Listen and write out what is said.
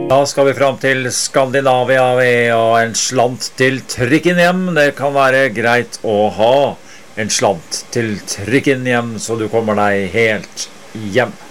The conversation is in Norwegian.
Da skal vi fram til Skandinavia og en slant til trikken hjem. Det kan være greit å ha en slant til trikken hjem, så du kommer deg helt hjem.